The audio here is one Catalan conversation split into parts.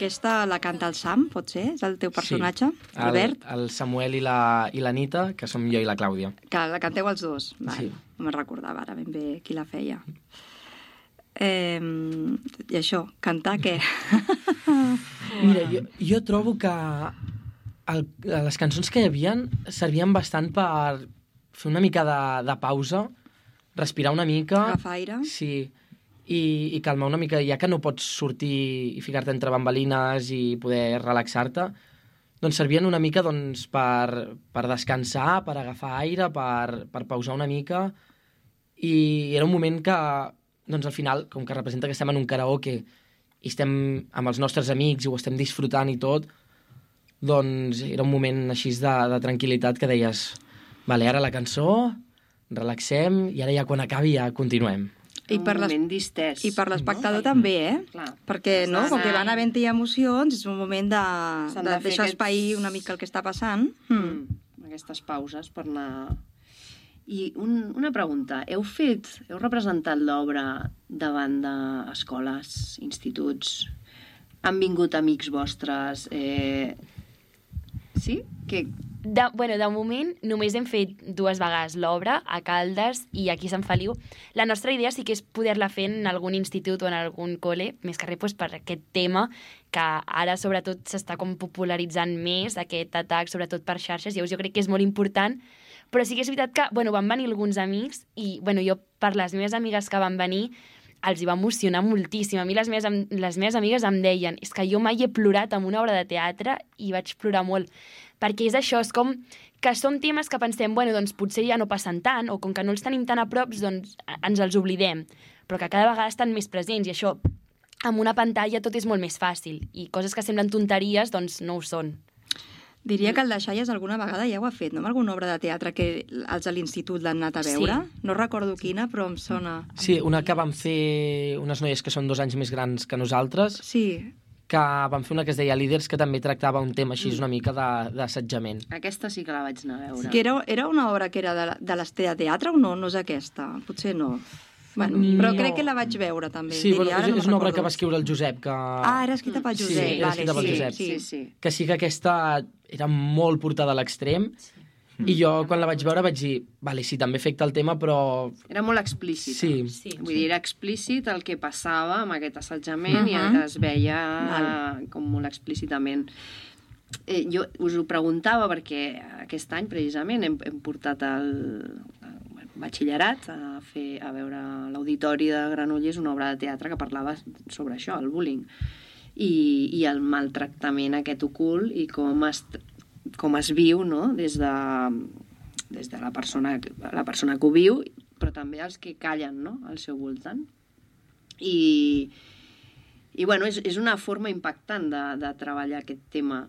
Aquesta la canta el Sam, pot ser? És el teu personatge, sí. Albert? El Samuel i l'Anita, que som jo i la Clàudia. Que la canteu els dos. Sí. No me'n recordava ara ben bé qui la feia. I això, cantar què? Mira, jo trobo que les cançons que hi havia servien bastant per fer una mica de pausa, respirar una mica... Agafar aire. Sí, i calmar una mica, ja que no pots sortir i ficar-te entre bambalines i poder relaxar-te, doncs servien una mica doncs, per descansar, per agafar aire, per pausar una mica, i era un moment que, doncs al final, com que representa que estem en un karaoke i estem amb els nostres amics i ho estem disfrutant i tot, doncs era un moment així de tranquil·litat que deies, vale, ara la cançó, relaxem i ara ja quan acabi ja continuem. Un moment distès. I per l'espectador també, Clar. Perquè, no, com que van havent-hi emocions, és un moment de deixar espai una mica el que està passant. Aquestes pauses per anar... I una pregunta, heu representat l'obra davant d'escoles, instituts? Han vingut amics vostres? Sí? De moment només hem fet 2 vegades l'obra, a Caldes i aquí a Sant Feliu. La nostra idea sí que és poder-la fer en algun institut o en algun col·le, més que res doncs, per aquest tema que ara sobretot s'està com popularitzant més, aquest atac sobretot per xarxes, llavors jo crec que és molt important, però sí que és veritat que van venir alguns amics i jo per les meves amigues que van venir els hi va emocionar moltíssim. A mi les meves amigues em deien és que jo mai he plorat en una obra de teatre i vaig plorar molt. Perquè és això, és com que són temes que pensem, doncs potser ja no passen tant, o com que no els tenim tan a prop, doncs ens els oblidem. Però que cada vegada estan més presents, i això, amb una pantalla tot és molt més fàcil. I coses que semblen tonteries, doncs no ho són. Diria que el de Xalles alguna vegada ja ho ha fet, no? Amb alguna obra de teatre que els a l'institut l'han anat a veure. Sí. No recordo quina, però em sona... Sí, una que van fer unes noies que són 2 anys més grans que nosaltres. Sí. Que van fer una que es deia Líders, que també tractava un tema així una mica d'assetjament. Aquesta sí que la vaig anar a veure. Que era una obra que era de l'Estea Teatre o no? No és aquesta? Potser no. Bueno, però crec que la vaig veure també. Sí, és una obra que va escriure el Josep. Era escrita pel Josep. Sí, era escrita pel Josep. Sí. Que sí que aquesta era molt portada a l'extrem, i jo quan la vaig veure vaig dir, vale, sí, també afecta el tema, però... Era molt explícita. Sí. Vull dir, era explícit el que passava amb aquest assetjament i es veia com molt explícitament. Jo us ho preguntava perquè aquest any, precisament, hem portat el batxillerat a veure l'Auditori de Granollers, una obra de teatre que parlava sobre això, el bullying, i el maltractament aquest ocult i com es viu, no? des de la persona que ho viu, però també els que callen, no? al seu voltant. I és una forma impactant de treballar aquest tema.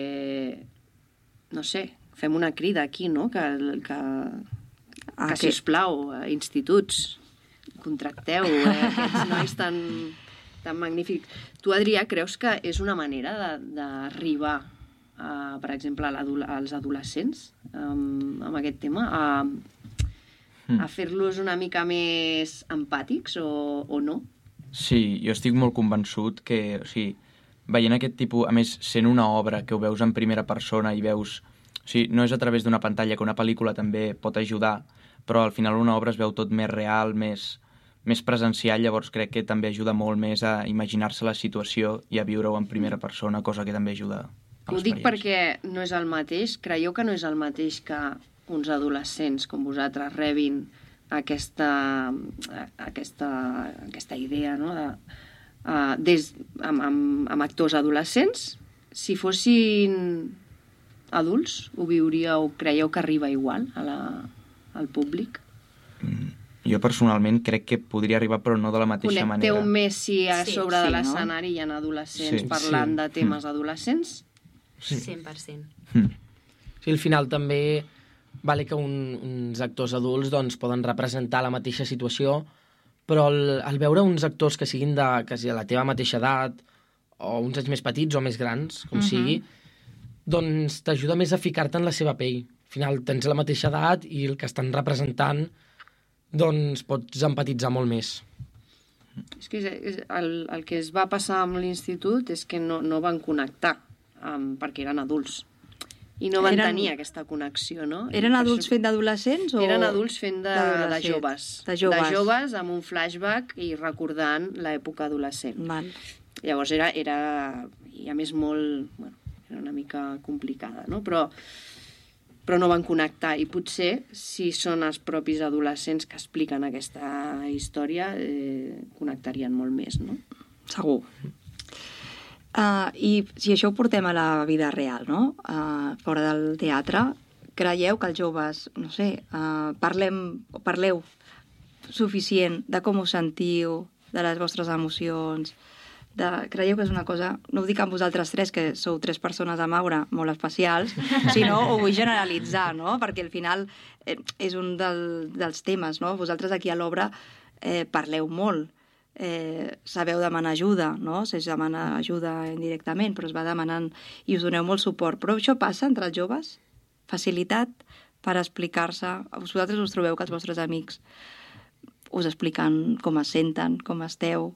No sé, fem una crida aquí, no? Que sisplau, instituts, contracteu aquests nois tan magnífics. Tu, Adrià, creus que és una manera d'arribar, per exemple, als adolescents amb aquest tema, a fer-los una mica més empàtics o no? Sí, jo estic molt convençut que, veient aquest tipus, a més, sent una obra que ho veus en primera persona i veus... no és a través d'una pantalla, que una pel·lícula també pot ajudar, però al final una obra es veu tot més real, més presencial, llavors crec que també ajuda molt més a imaginar-se la situació i a viure-ho en primera persona, cosa que també ajuda a l'experiència. Ho dic perquè no és el mateix, creieu que no és el mateix que uns adolescents com vosaltres rebin aquesta idea, no? Amb actors adolescents? Si fossin adults, ho viuríeu, creieu que arriba igual al públic? Jo personalment crec que podria arribar, però no de la mateixa manera. Connecteu més si a sobre de l'escenari hi ha adolescents parlant de temes adolescents? 100%. Sí, al final també vale que uns actors adults doncs, poden representar la mateixa situació, però al veure uns actors que siguin de la teva mateixa edat, o uns anys més petits o més grans, com sigui, doncs t'ajuda més a ficar-te en la seva pell. Al final tens la mateixa edat i el que estan representant doncs pots empatitzar molt més. És que el que es va passar amb l'institut és que no van connectar perquè eren adults. I no van tenir aquesta connexió, no? Eren adults fent d'adolescents? Eren adults fent de joves. De joves amb un flashback i recordant l'època adolescent. Val. Llavors era i a més molt... Bueno, era una mica complicada, no? Però no van connectar. I potser, si són els propis adolescents que expliquen aquesta història, connectarien molt més, no? Segur. I si això ho portem a la vida real, no? Fora del teatre, creieu que els joves, no sé, parleu suficient de com us sentiu, de les vostres emocions, creieu que és una cosa, no ho dic amb vosaltres tres, que sou tres persones amb aura molt especials, sinó ho vull generalitzar, no? Perquè al final és un dels temes, no? Vosaltres aquí a l'obra parleu molt, sabeu demanar ajuda, no? Se demana ajuda indirectament, però es va demanant i us doneu molt suport. Però això passa entre els joves? Facilitat per explicar-se? Vosaltres us trobeu que els vostres amics us expliquen com es senten, com esteu?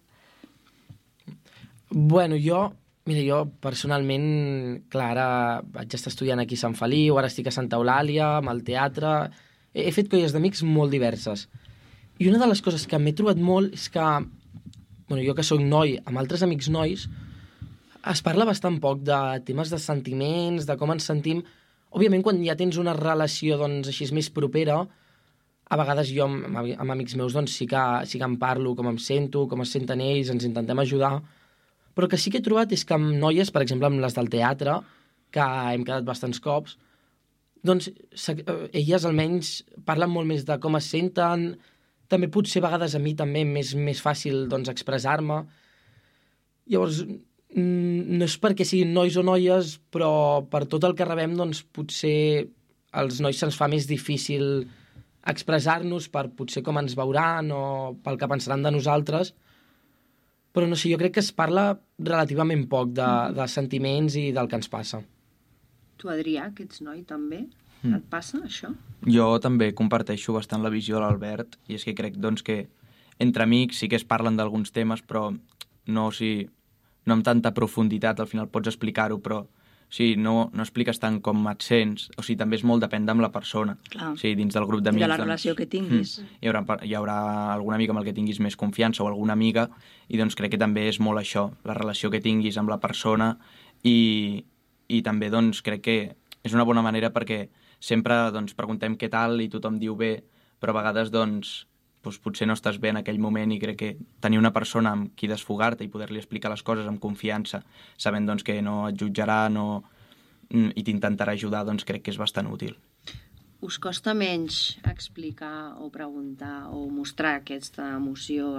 Bueno, jo personalment, clar, ara vaig estar estudiant aquí a Sant Feliu, ara estic a Santa Eulàlia, amb el teatre... He fet colles d'amics molt diverses. I una de les coses que m'he trobat molt és que, bueno, jo que soc noi, amb altres amics nois, es parla bastant poc de temes de sentiments, de com ens sentim. Òbviament, quan ja tens una relació, doncs, així més propera, a vegades jo amb amics meus doncs, sí que em parlo, com em sento, com es senten ells, ens intentem ajudar. Però el que sí que he trobat és que amb noies, per exemple, amb les del teatre, que hem quedat bastants cops, doncs elles almenys parlen molt més de com es senten, també potser a vegades a mi també més fàcil doncs, expressar-me. Llavors, no és perquè siguin nois o noies, però per tot el que rebem, doncs, potser als nois se'ns fa més difícil expressar-nos per potser com ens veuran o pel que pensaran de nosaltres. Però no sé, jo crec que es parla relativament poc de sentiments i del que ens passa. Tu, Adrià, que ets noi també, et passa això? Jo també comparteixo bastant la visió de l'Albert, i és que crec doncs, que entre amics sí que es parlen d'alguns temes, però no amb tanta profunditat, al final pots explicar-ho, però no expliques tant com et sents, o sigui, també és molt depèn amb la persona. Clar. O sigui, dins del grup d'amics... I de la relació que tinguis. Hi haurà algun amic amb el que tinguis més confiança o alguna amiga, i doncs crec que també és molt això, la relació que tinguis amb la persona, i també doncs crec que és una bona manera perquè sempre doncs, preguntem què tal i tothom diu bé, però a vegades doncs, potser no estàs bé en aquell moment i crec que tenir una persona amb qui desfogar-te i poder-li explicar les coses amb confiança, sabent doncs, que no et jutjarà i t'intentarà ajudar, doncs crec que és bastant útil. Us costa menys explicar o preguntar o mostrar aquesta emoció,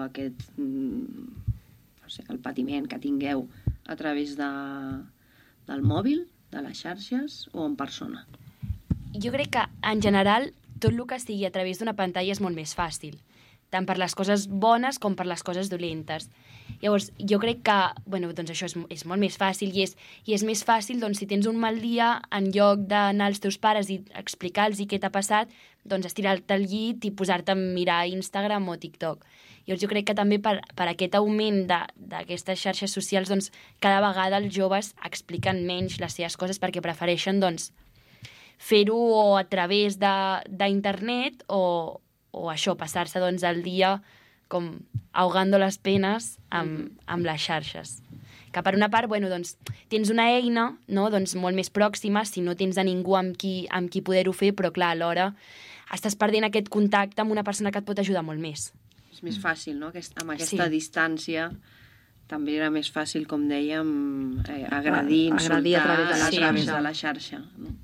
el patiment que tingueu a través del mòbil, de les xarxes o en persona? Jo crec que, en general, tot el que sigui a través d'una pantalla és molt més fàcil, tant per les coses bones com per les coses dolentes. Llavors, jo crec que, doncs això és molt més fàcil i és més fàcil, doncs, si tens un mal dia, en lloc d'anar als teus pares i explicar-los què t'ha passat, doncs estirar-te al llit i posar-te a mirar Instagram o TikTok. Llavors, jo crec que també per aquest augment d'aquestes xarxes socials, doncs, cada vegada els joves expliquen menys les seves coses perquè prefereixen, doncs, fer-ho o a través d'internet o això, passar-se doncs, el dia com ahogando les penes amb les xarxes. Que per una part, doncs, tens una eina, no? Doncs, molt més pròxima, si no tens a ningú amb qui poder-ho fer, però clar, alhora estàs perdent aquest contacte amb una persona que et pot ajudar molt més. És més fàcil, no? Amb aquesta distància també era més fàcil, com dèiem, agredir, insultar a través de la xarxa, no?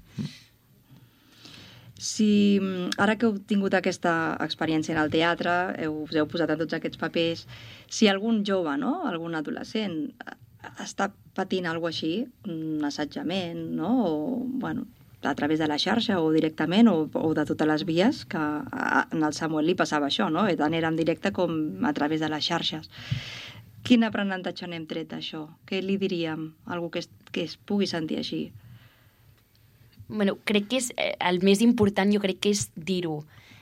Si ara que heu tingut aquesta experiència en el teatre, us heu posat en tots aquests papers, si algun jove, no? Algun adolescent està patint alguna cosa així, un assetjament, no? O, a través de la xarxa o directament o de totes les vies, que en el Samuel li passava això, no? Tant era en directe com a través de les xarxes. Quin aprenentatge n'hem tret d'això? Què li diríem a algú que es pugui sentir així? Crec que és el més important, jo crec que és dir-ho,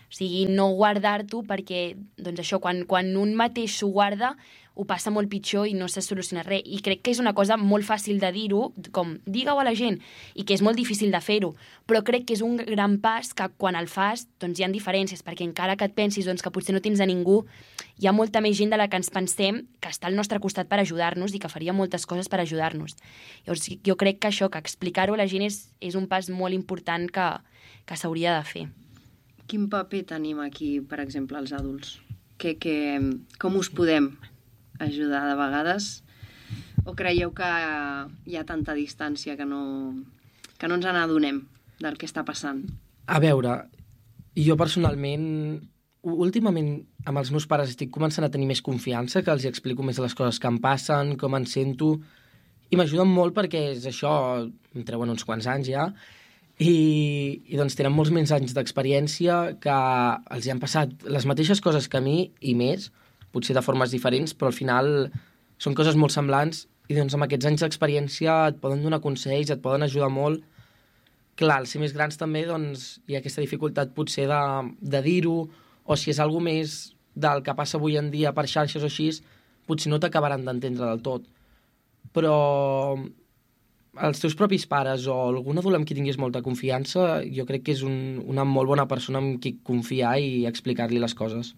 O sigui, no guardar-t'ho perquè, doncs això, quan un mateix s'ho guarda, ho passa molt pitjor i no s'ha solucionat res. I crec que és una cosa molt fàcil de dir-ho, com digue-ho a la gent, i que és molt difícil de fer-ho. Però crec que és un gran pas que quan el fas doncs hi ha diferències, perquè encara que et pensis doncs, que potser no tens a ningú, hi ha molta més gent de la que ens pensem que està al nostre costat per ajudar-nos i que faria moltes coses per ajudar-nos. Llavors, jo crec que això, que explicar-ho a la gent és un pas molt important que s'hauria de fer. Quin paper tenim aquí, per exemple, els adults? Com us podem ajudar de vegades? O creieu que hi ha tanta distància que no ens n'adonem del que està passant? A veure, jo personalment, últimament amb els meus pares estic començant a tenir més confiança, que els explico més les coses que em passen, com em sento, i m'ajuden molt perquè és això, em treuen uns quants anys ja, i doncs tenen molts més anys d'experiència que els hi han passat les mateixes coses que a mi i més, potser de formes diferents, però al final són coses molt semblants i doncs amb aquests anys d'experiència et poden donar consells, et poden ajudar molt. Clar, al ser més grans també doncs, hi ha aquesta dificultat potser de dir-ho, o si és alguna més del que passa avui en dia per xarxes o així, potser no t'acabaran d'entendre del tot. Però els teus propis pares o algun adult amb qui tinguis molta confiança, jo crec que és una molt bona persona amb qui confiar i explicar-li les coses.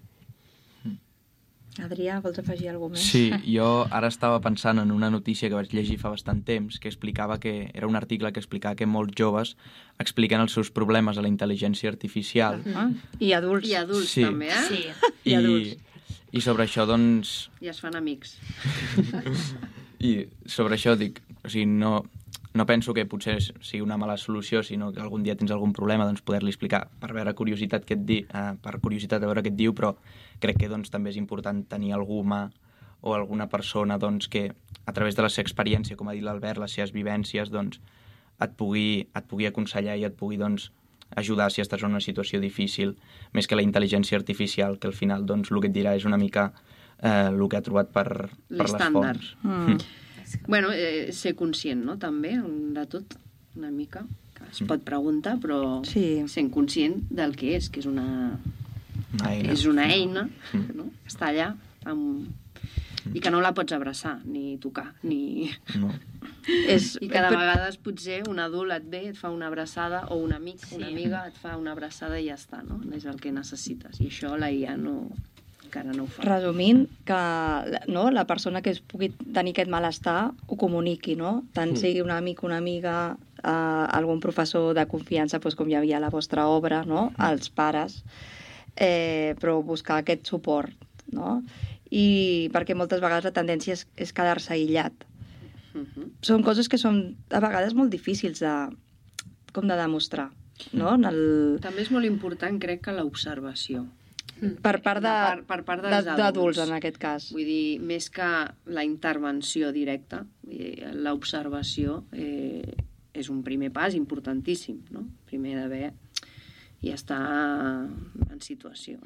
Adrià, vols afegir alguna cosa més? Sí, jo ara estava pensant en una notícia que vaig llegir fa bastant temps, que explicava que era un article que explicava que molts joves expliquen els seus problemes a la intel·ligència artificial. I adults. I adults Sí. també, eh? Sí. I adults. I sobre això, doncs... I es fan amics. I sobre això dic, o sigui, no penso que potser sigui una mala solució, sinó que algun dia tens algun problema, doncs poder-li explicar per veure curiositat per curiositat a veure què et diu, però crec que doncs, també és important tenir algú humà o alguna persona doncs, que a través de la seva experiència, com ha dit l'Albert, les seves vivències, doncs, et pugui aconsellar i et pugui doncs, ajudar si estàs en una situació difícil, més que la intel·ligència artificial, que al final doncs, el que et dirà és una mica el que ha trobat per les L'estàndard. fonts. Bueno, ser conscient, no?, també, de tot, una mica, que es pot preguntar, però Sí. sent conscient del que és una eina. És una eina, no?, que està allà, i que no la pots abraçar, ni tocar, ni... No. I cada vegada potser un adult et ve, et fa una abraçada, o un amic, una amiga, et fa una abraçada i ja està, no? És el que necessites. I això la IA encara no ho fa. Resumint, que no, la persona que es pugui tenir aquest malestar ho comuniqui, no? Tant sigui un amic, una amiga, algun professor de confiança, doncs com hi havia a la vostra obra, no? Els pares, però buscar aquest suport, no? I perquè moltes vegades la tendència és quedar-se aïllat. Són coses que són a vegades molt difícils de demostrar, no? També és molt important, crec, que l'observació. Per part dels d'adults, en aquest cas. Vull dir, més que la intervenció directa, l'observació és un primer pas importantíssim, no? Primer d'haver i estar en situació.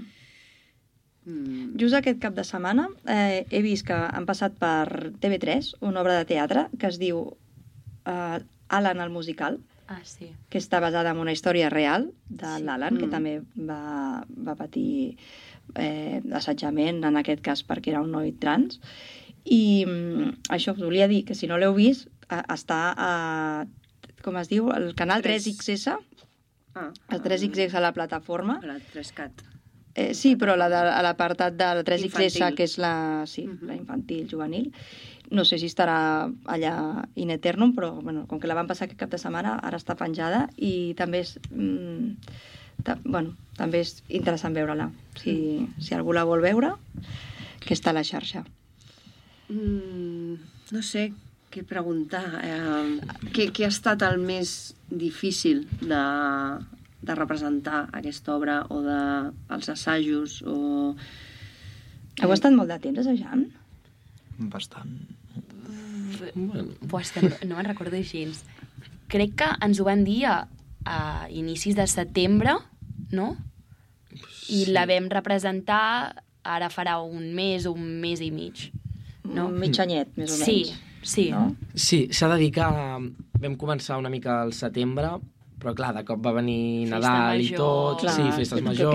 Just aquest cap de setmana he vist que han passat per TV3 una obra de teatre que es diu Alan el musical, Sí. que està basada en una història real de l'Alan, que també va patir assetjament, en aquest cas perquè era un noi trans. I això us volia dir, que si no l'heu vist, està a, com es diu, el canal 3XS, el 3XS a la plataforma. La 3CAT. Sí, però a l'apartat de la 3XS, Infantil. que és la infantil, juvenil. No sé si estarà allà in eternum, però bueno, com que la van passar aquest cap de setmana, ara està penjada i també és, també és interessant veure-la. Si algú la vol veure, que està a la xarxa. No sé què preguntar. Què ha estat el més difícil de representar aquesta obra o dels assajos? Heu estat molt de temps assajant? Bastant. Pues que no me'n recordo gens. Crec que ens ho van dir a inicis de setembre, no? I la vam representar ara farà un mes o un mes i mig. No? Un mig anyet, més o menys. Sí. No? Sí, s'ha de dir que vam començar una mica al setembre Però clar, de cop va venir Festa Nadal i major. tot, Clar, sí, festes que majors...